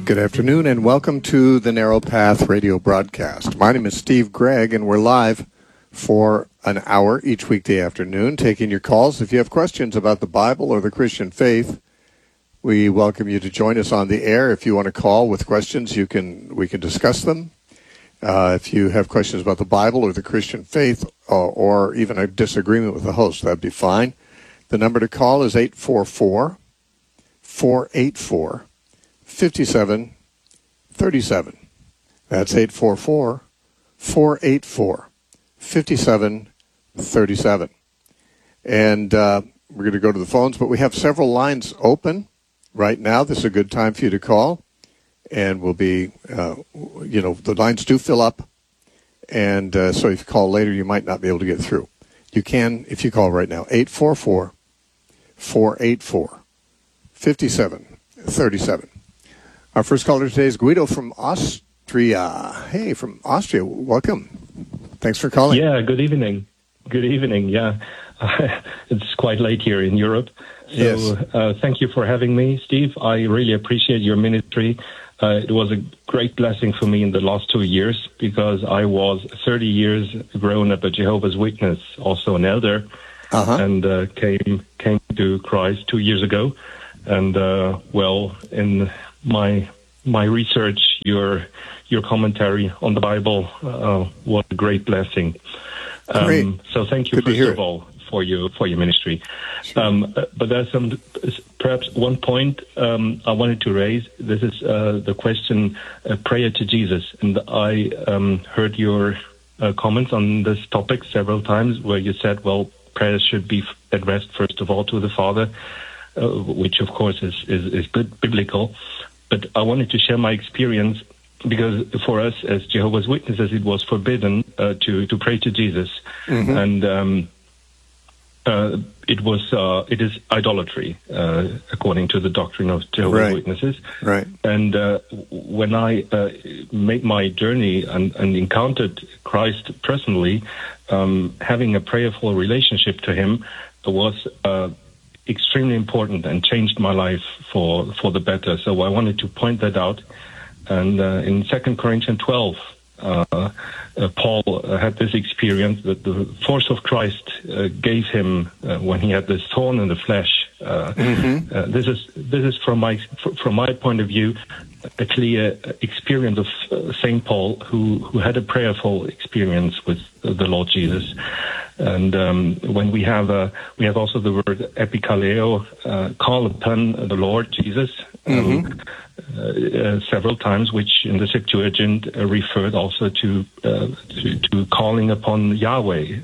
Good afternoon and welcome to the Narrow Path radio broadcast. My name is Steve Gregg and we're live for an hour each weekday afternoon taking your calls. If you have questions about the Bible or the Christian faith, we welcome you to join us on the air. If you want to call with questions, we can discuss them. If you have questions about the Bible or the Christian faith or even a disagreement with the host, that'd be fine. The number to call is 844-484-5737. That's 844-484-5737. And we're going to go to the phones, but we have several lines open right now. This is a good time for you to call. And we'll be, the lines do fill up. And so if you call later, you might not be able to get through. You can, if you call right now, 844-484-5737. Our first caller today is Guido from Austria. Hey, from Austria. Welcome. Thanks for calling. Yeah, good evening. Good evening, yeah. It's quite late here in Europe. So Yes. Thank you for having me, Steve. I really appreciate your ministry. It was a great blessing for me in the last 2 years because I was 30 years grown up a Jehovah's Witness, also an elder, and came to Christ 2 years ago. And in my research, your commentary on the Bible was a great blessing. Great. So thank you Good to first hear of all for your ministry. Sure. But there's perhaps one point I wanted to raise. This is the question prayer to Jesus, and I heard your comments on this topic several times, where you said, well, prayers should be addressed first of all to the Father, which of course is good biblical. But I wanted to share my experience, because for us as Jehovah's Witnesses, it was forbidden to pray to Jesus, and it is idolatry according to the doctrine of Jehovah's Witnesses. Right. And when I made my journey and encountered Christ personally, having a prayerful relationship to Him was extremely important and changed my life for the better. So I wanted to point that out. And in 2 Corinthians 12, Paul had this experience that the force of Christ gave him when he had this thorn in the flesh. This is from my point of view a clear experience of Saint Paul, who had a prayerful experience with the Lord Jesus. And when we have also the word epikaleo, call upon the Lord Jesus, several times, which in the Septuagint referred also to calling upon Yahweh.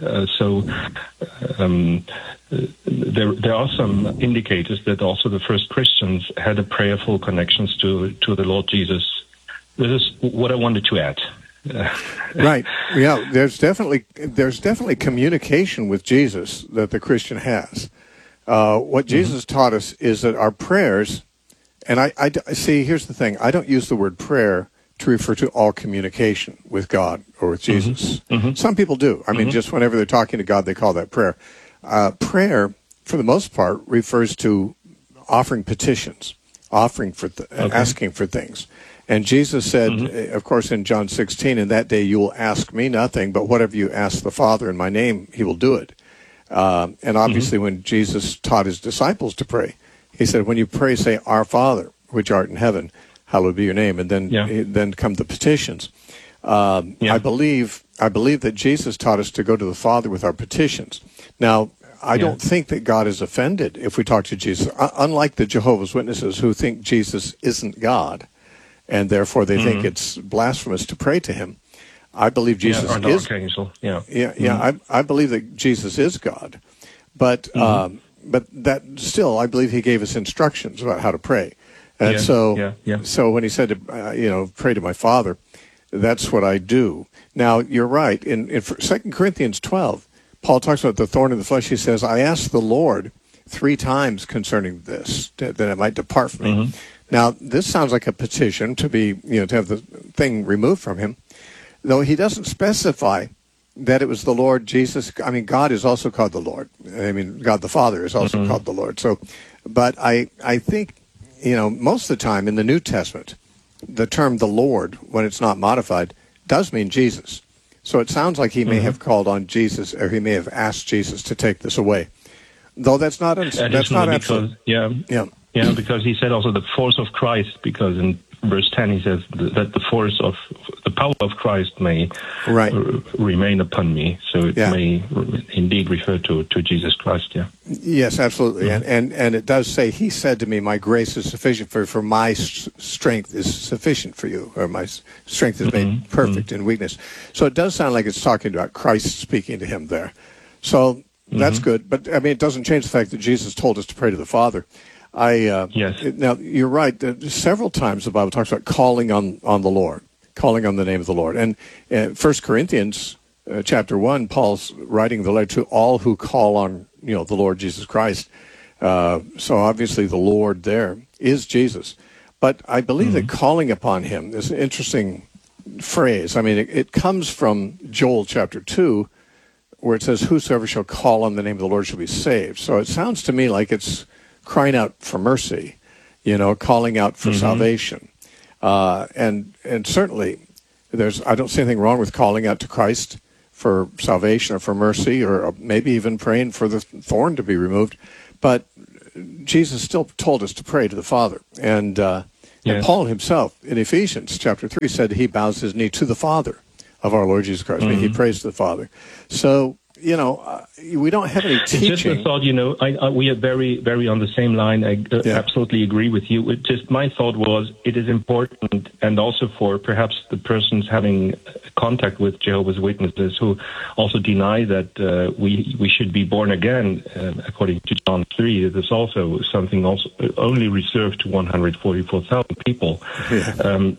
There are some indicators that also the first Christians had a prayerful connections to the Lord Jesus. This is what I wanted to add. Right. Yeah, there's definitely communication with Jesus that the Christian has. What Jesus taught us is that our prayers, and I see, here's the thing, I don't use the word prayer to refer to all communication with God or with Jesus. Some people do. I mean, just whenever they're talking to God, they call that prayer. Prayer, for the most part, refers to offering petitions, asking for things. And Jesus said, of course, in John 16, in that day you will ask me nothing, but whatever you ask the Father in my name, He will do it. And obviously when Jesus taught His disciples to pray, He said, when you pray, say, Our Father, which art in heaven, hallowed be your name. And then come the petitions. I believe that Jesus taught us to go to the Father with our petitions. Now, I don't think that God is offended if we talk to Jesus, unlike the Jehovah's Witnesses who think Jesus isn't God, and therefore they think it's blasphemous to pray to Him. I believe Jesus is. Archangel. I believe that Jesus is God, but that still, I believe He gave us instructions about how to pray, and so when He said to pray to my Father, that's what I do. Now you're right. In 2 Corinthians 12, Paul talks about the thorn in the flesh. He says, "I asked the Lord 3 times concerning this, that it might depart from me." Now, this sounds like a petition to be, to have the thing removed from him, though he doesn't specify that it was the Lord Jesus. I mean, God is also called the Lord. I mean, God the Father is also called the Lord. So, but I think, most of the time in the New Testament, the term the Lord, when it's not modified, does mean Jesus. So it sounds like he may have called on Jesus, or he may have asked Jesus to take this away. Though that's not absolute. Yeah, because he said also the force of Christ, because in verse 10 he says that the power of Christ may remain upon me. So it may indeed refer to Jesus Christ, Yes, absolutely. And it does say, he said to me, my grace is sufficient for my strength is sufficient for you, or my strength is made perfect in weakness. So it does sound like it's talking about Christ speaking to him there. So that's good. But, I mean, it doesn't change the fact that Jesus told us to pray to the Father. Yes. Now, you're right. Several times the Bible talks about calling on the Lord, calling on the name of the Lord. And 1 Corinthians chapter 1, Paul's writing the letter to all who call on, the Lord Jesus Christ. So obviously the Lord there is Jesus. But I believe that calling upon him is an interesting phrase. I mean, it comes from Joel chapter 2, where it says, whosoever shall call on the name of the Lord shall be saved. So it sounds to me like it's crying out for mercy, calling out for salvation. And certainly I don't see anything wrong with calling out to Christ for salvation or for mercy, or maybe even praying for the thorn to be removed. But Jesus still told us to pray to the Father. And Paul himself in Ephesians chapter 3 said he bows his knee to the Father of our Lord Jesus Christ. I mean, he prays to the Father. So, we don't have any teaching. It's just a thought, we are very, very on the same line. I absolutely agree with you. My thought was it is important, and also for perhaps the persons having contact with Jehovah's Witnesses who also deny that we should be born again, according to John 3. It is also something also only reserved to 144,000 people. Yeah.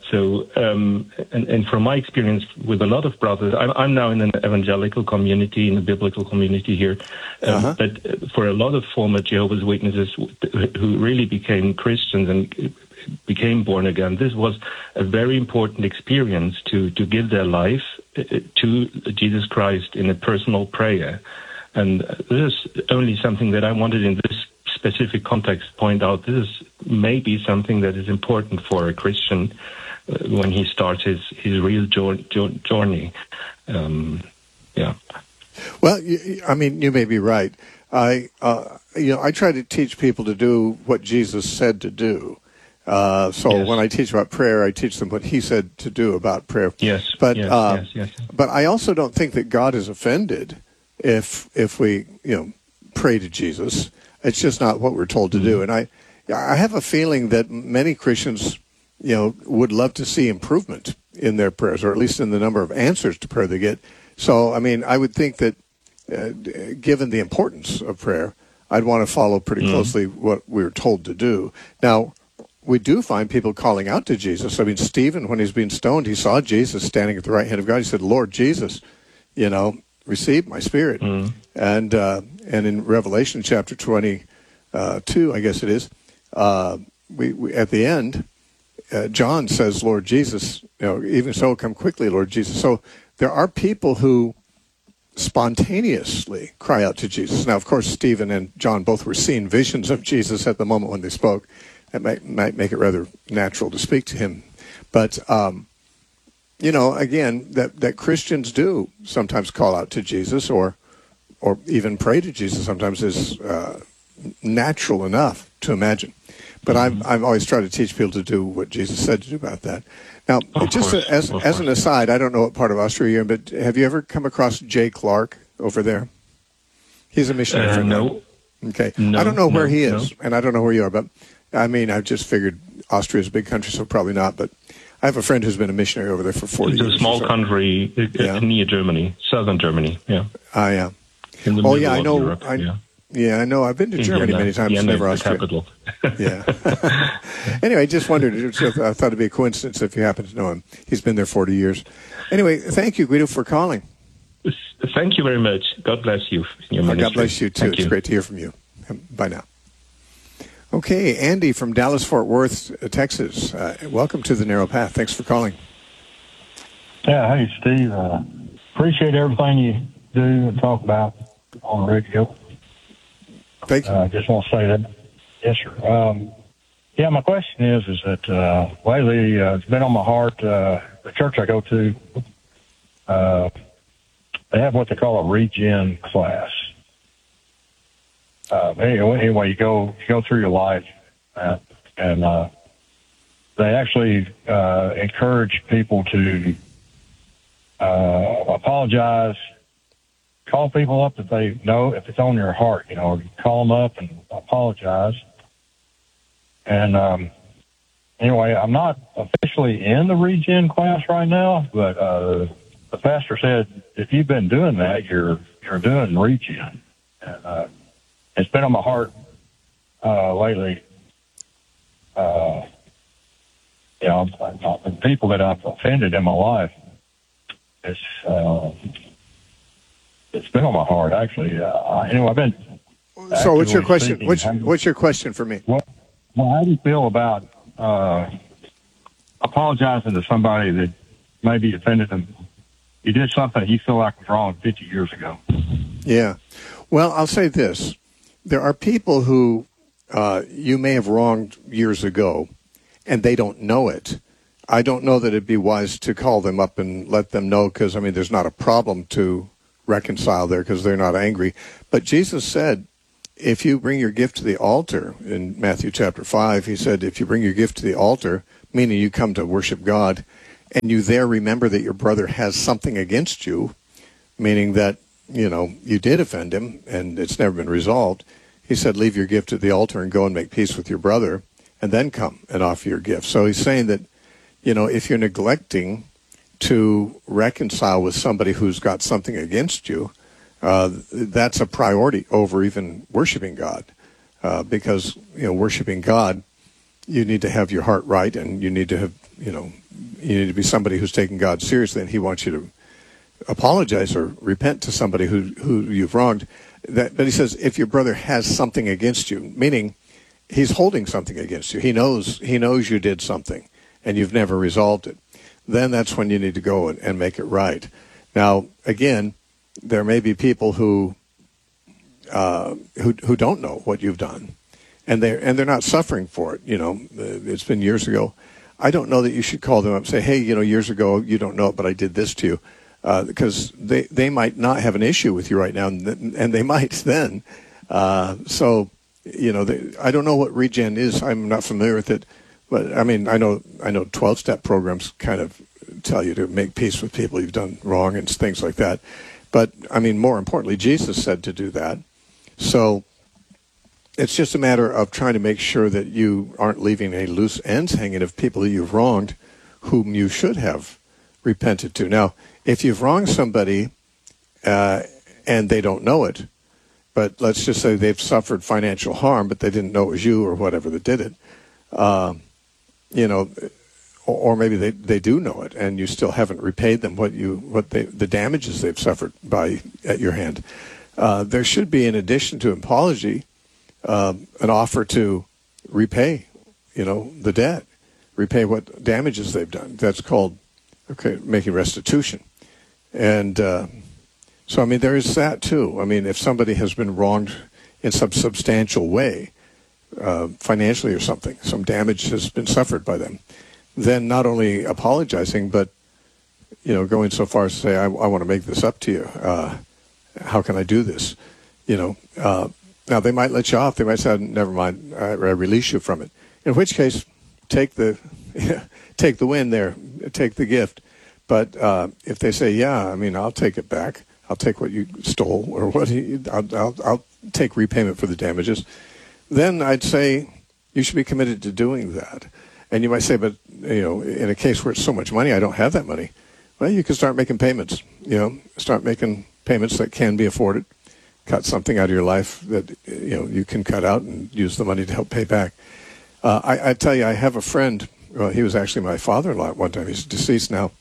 And from my experience with a lot of brothers, I'm now in an evangelical community, in a biblical community here, but for a lot of former Jehovah's Witnesses who really became Christians and became born again, this was a very important experience to give their life to Jesus Christ in a personal prayer. And this is only something that I wanted in this specific context point out. This is maybe something that is important for a Christian when he starts his real journey. Well, you may be right. I try to teach people to do what Jesus said to do. When I teach about prayer, I teach them what he said to do about prayer. Yes. But I also don't think that God is offended if we pray to Jesus. It's just not what we're told to do. And I have a feeling that many Christians would love to see improvement in their prayers, or at least in the number of answers to prayer they get. So, I would think that given the importance of prayer, I'd want to follow pretty closely what we were told to do. Now, we do find people calling out to Jesus. Stephen, when he was being stoned, he saw Jesus standing at the right hand of God. He said, Lord Jesus, receive my spirit. And in Revelation chapter 22, I guess it is, we at the end, John says, Lord Jesus, even so, come quickly, Lord Jesus. So there are people who spontaneously cry out to Jesus. Now, of course, Stephen and John both were seeing visions of Jesus at the moment when they spoke. That might make it rather natural to speak to him. But, again, that Christians do sometimes call out to Jesus or even pray to Jesus sometimes is natural enough to imagine. But I've always tried to teach people to do what Jesus said to do about that. Now, as an aside, I don't know what part of Austria you're in, but have you ever come across Jay Clark over there? He's a missionary friend. No. Okay. I don't know where he is, and I don't know where you are, but I just figured Austria is a big country, so probably not. But I have a friend who's been a missionary over there for 40 years. It's a small country near Germany, southern Germany. Yeah. Yeah. In the middle I know. Europe, I know. I've been to Germany many times. Vienna Never is the Austria. capital. Yeah. Anyway, I just wondered. I thought it'd be a coincidence if you happen to know him. He's been there 40 years. Anyway, thank you, Guido, for calling. Thank you very much. God bless you. In your ministry. God bless you, too. It's great to hear from you. Bye now. Okay, Andy from Dallas-Fort Worth, Texas. Welcome to The Narrow Path. Thanks for calling. Yeah, hey, Steve. Appreciate everything you do and talk about on the radio. Thank you. I just want to say that. Yes, sir. Yeah, my question is that lately it's been on my heart. The church I go to, they have what they call a regen class. Anyway, you go through your life, and they actually encourage people to apologize, call people up if they know, if it's on your heart, call them up and apologize. And anyway, I'm not officially in the regen class right now, but the pastor said if you've been doing that, you're doing regen. And it's been on my heart lately. The people that I've offended in my life, it's been on my heart actually. Anyway, I've been. So, what's your question? What's your question for me? Well, how do you feel about apologizing to somebody that maybe offended them? You did something you feel like was wrong 50 years ago. Yeah. Well, I'll say this. There are people who you may have wronged years ago, and they don't know it. I don't know that it'd be wise to call them up and let them know, because, there's not a problem to reconcile there because they're not angry. But Jesus said, if you bring your gift to the altar, in Matthew chapter 5, he said, if you bring your gift to the altar, meaning you come to worship God, and you there remember that your brother has something against you, meaning that, you did offend him and it's never been resolved, he said, leave your gift at the altar and go and make peace with your brother, and then come and offer your gift. So he's saying that, if you're neglecting to reconcile with somebody who's got something against you, that's a priority over even worshiping God, because worshiping God, you need to have your heart right, and you need to have you need to be somebody who's taking God seriously, and He wants you to apologize or repent to somebody who you've wronged. But He says if your brother has something against you, meaning he's holding something against you, he knows you did something and you've never resolved it, then that's when you need to go and make it right. Now, again, there may be people who don't know what you've done, and they're not suffering for it. It's been years ago. I don't know that you should call them up and say, hey, years ago, you don't know it, but I did this to you, because they might not have an issue with you right now, and they might then. I don't know what regen is. I'm not familiar with it, but I know 12-step programs kind of tell you to make peace with people you've done wrong and things like that. But, more importantly, Jesus said to do that. So it's just a matter of trying to make sure that you aren't leaving any loose ends hanging of people that you've wronged whom you should have repented to. Now, if you've wronged somebody and they don't know it, but let's just say they've suffered financial harm, but they didn't know it was you or whatever that did it, or maybe they do know it, and you still haven't repaid them the damages they've suffered at your hand. There should be, in addition to apology, an offer to repay, the debt, repay what damages they've done. That's called making restitution, and so there is that too. If somebody has been wronged in some substantial way, financially or something, some damage has been suffered by them, then not only apologizing, but going so far as to say, I want to make this up to you. How can I do this? Now they might let you off. They might say, never mind, I release you from it. In which case, take the win there, take the gift. But if they say, yeah, I'll take it back. I'll take what you stole, or I'll take repayment for the damages. Then I'd say you should be committed to doing that. And you might say, but, in a case where it's so much money, I don't have that money. Well, you can start making payments, start making payments that can be afforded. Cut something out of your life that, you can cut out and use the money to help pay back. I tell you, I have a friend, well, he was actually my father-in-law at one time. He's deceased now.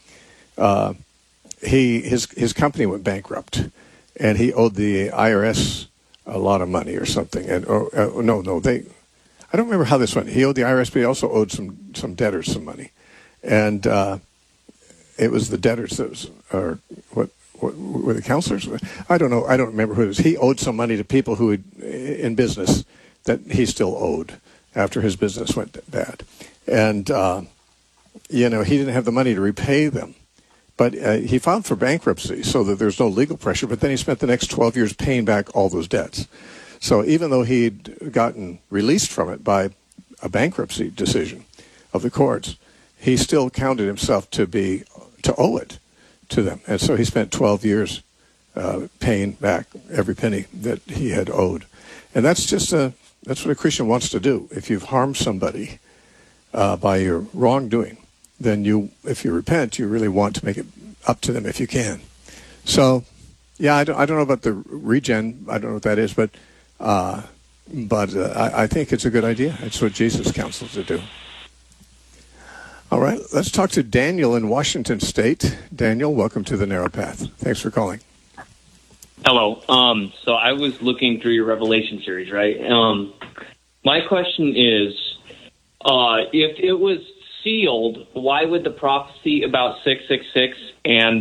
His company went bankrupt, and he owed the IRS a lot of money or something. And I don't remember how this went. He owed the IRS, but he also owed some debtors some money, and it was the debtors that what were the counselors? I don't know. I don't remember who it was. He owed some money to people who in business that he still owed, after his business went bad. And, he didn't have the money to repay them. But he filed for bankruptcy so that there's no legal pressure, but then he spent the next 12 years paying back all those debts. So even though he'd gotten released from it by a bankruptcy decision of the courts, he still counted himself to owe it to them. And so he spent 12 years paying back every penny that he had owed. And that's what a Christian wants to do. If you've harmed somebody by your wrongdoing, then if you repent, you really want to make it up to them if you can. So, yeah, I don't know about the regen. I don't know what that is, but I think it's a good idea. It's what Jesus counsels to do. All right, let's talk to Daniel in Washington State. Daniel, welcome to the Narrow Path. Thanks for calling. Hello. So I was looking through your Revelation series, right? My question is, if it was sealed, why would the prophecy about 666 and,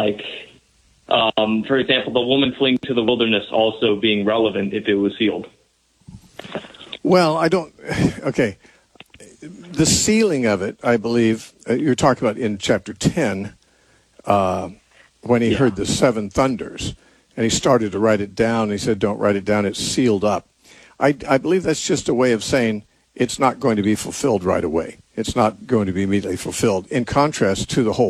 for example, the woman fleeing to the wilderness also being relevant if it was sealed? Well, okay. The sealing of it, I believe, you're talking about in chapter 10, when he heard the seven thunders, and he started to write it down. He said, don't write it down, it's sealed up. I believe that's just a way of saying it's not going to be fulfilled right away. It's not going to be immediately fulfilled, in contrast to the whole